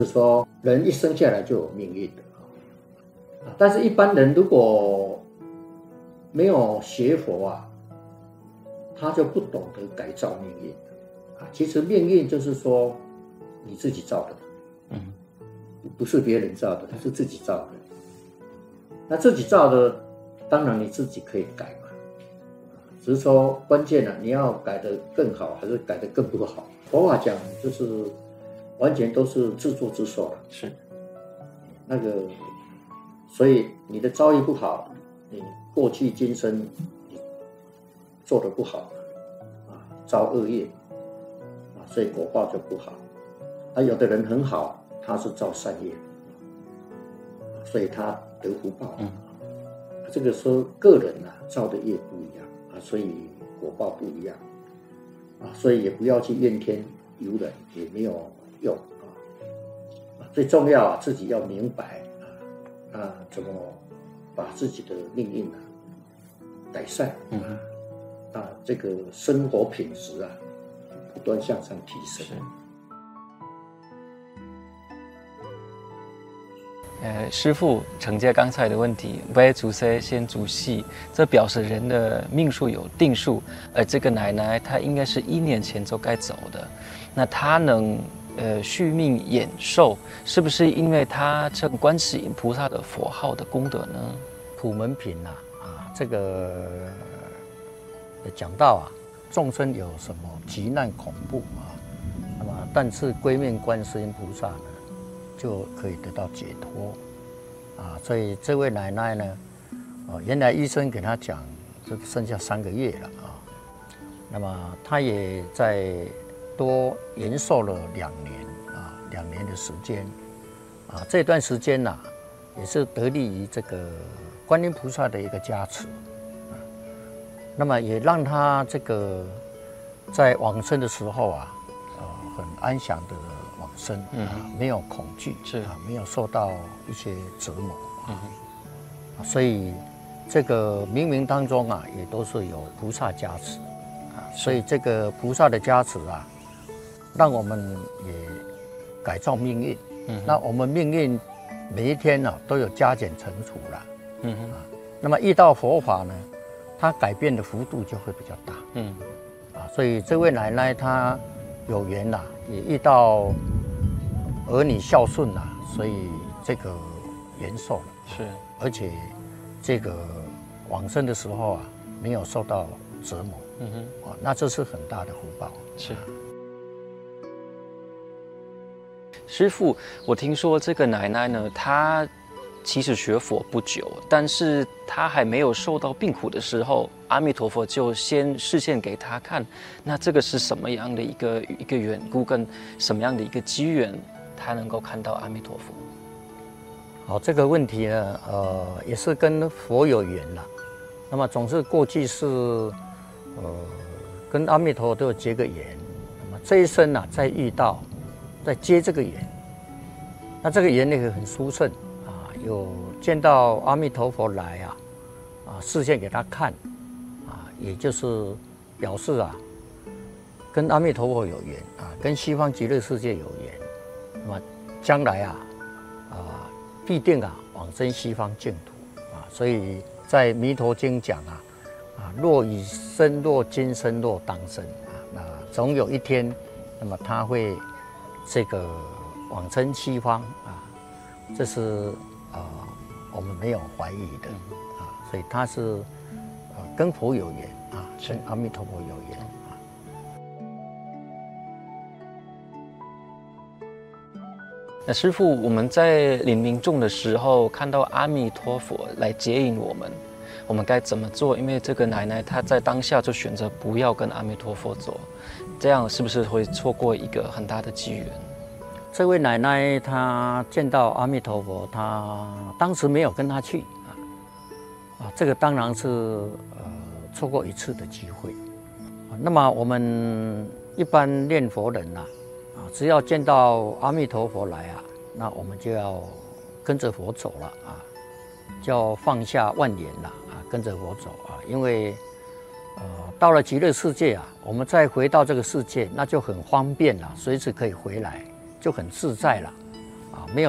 就是说人一生下来就有命运的，但是一般人如果没有学佛啊，他就不懂得改造命运啊。其实命运就是说你自己造的，不是别人造的，是自己造的。那自己造的，当然你自己可以改嘛，只是说关键你要改得更好，还是改得更不好。佛法讲就是完全都是自作自受了。 是， 那个，所以你的遭遇不好，你过去今生你做得不好造恶业所以果报就不好。有的人很好，他是造善业，所以他得福报。这个说个人造的业不一样所以果报不一样所以也不要去怨天尤人，也没有用最重要自己要明白怎么把自己的命运改善这个生活品质不断向上提升。 师父承接刚才的问题，为主生先主戏，这表示人的命数有定数，而这个奶奶她应该是1年前就该走的，那她能续命延寿，是不是因为她称观世音菩萨的佛号的功德呢？ 普门品这个讲到众生有什么急难恐怖那么但是归命观世音菩萨呢，就可以得到解脱所以这位奶奶呢，原来医生给她讲，就剩下3个月了那么她也在多延寿了2年2年的时间这段时间也是得力于这个观音菩萨的一个加持那么也让她这个在往生的时候很安详的往生没有恐惧没有受到一些折磨所以这个冥冥当中也都是有菩萨加持所以这个菩萨的加持让我们也改造命运那我们命运每一天都有加减乘除了那么遇到佛法呢，它改变的幅度就会比较大所以这位奶奶她有缘也遇到儿女孝顺所以这个延寿了是， 而且这个往生的时候没有受到折磨那这是很大的福报。 是。师父，我听说这个奶奶呢，她其实学佛不久，但是她还没有受到病苦的时候，阿弥陀佛就先示现给她看。那这个是什么样的一个缘故，跟什么样的一个机缘，她能够看到阿弥陀佛？ 好，这个问题呢，也是跟佛有缘了。那么总是过去是，跟阿弥陀佛都有结个缘。那么这一生再遇到，再接这个缘，那这个缘呢很殊胜有见到阿弥陀佛来示现给他看也就是表示跟阿弥陀佛有缘跟西方极乐世界有缘，那么将来必定往生西方净土所以在弥陀经讲若已生，若今生，若当生那总有一天，那么他会这个往生西方这是我们没有怀疑的所以他是跟佛有缘跟阿弥陀佛有缘那师父，我们在领民众的时候，看到阿弥陀佛来接引我们该怎么做？因为这个奶奶她在当下就选择不要跟阿弥陀佛走，这样是不是会错过一个很大的机缘？ 这位奶奶她见到阿弥陀佛，她当时没有跟他去这个当然是错过一次的机会那么我们一般念佛人只要见到阿弥陀佛来那我们就要跟着佛走了就要放下万缘了跟着佛走因为到了极乐世界我们再回到这个世界，那就很方便了，随时可以回来，就很自在了没有